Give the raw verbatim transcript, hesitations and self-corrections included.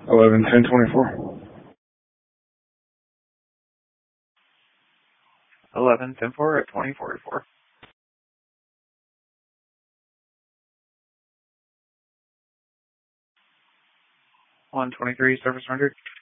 Eleven ten twenty four. Eleven ten four at twenty forty four. One twenty three service rendered.